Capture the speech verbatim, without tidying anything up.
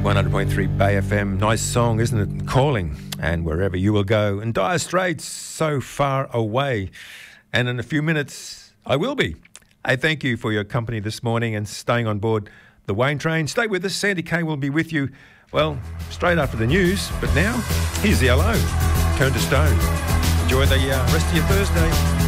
one hundred point three Bay F M. Nice song, isn't it? Calling, and wherever you will go. And Dire Straits, So Far Away. And in a few minutes, I will be. I thank you for your company this morning and staying on board the Wayne train. Stay with us. Sandy Kay will be with you, well, straight after the news. But now, here's the L O. Turn to Stone. Enjoy the uh, rest of your Thursday.